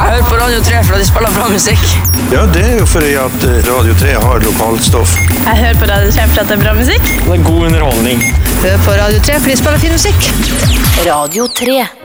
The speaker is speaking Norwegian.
Hør på Radio 3 for de spiller bra musikk. Ja, det jo fordi at Radio 3 har lokalt stoff. Jeg hører på Radio 3 for det bra musikk. Det god underholdning. Hør på Radio 3 for de spiller fin musikk. Radio 3.